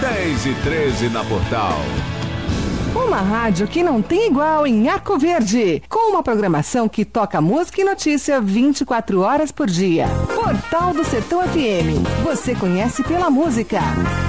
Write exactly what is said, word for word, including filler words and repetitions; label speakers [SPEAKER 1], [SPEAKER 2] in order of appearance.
[SPEAKER 1] dez e treze na Portal.
[SPEAKER 2] Uma rádio que não tem igual em Arco Verde, com uma programação que toca música e notícia vinte e quatro horas por dia. Portal do Sertão F M. Você conhece pela música.